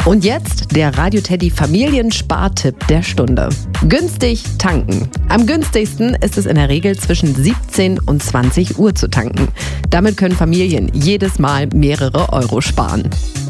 Und jetzt der Radio Teddy Familienspartipp der Stunde. Günstig tanken. Am günstigsten ist es in der Regel zwischen 17 und 20 Uhr zu tanken. Damit können Familien jedes Mal mehrere Euro sparen.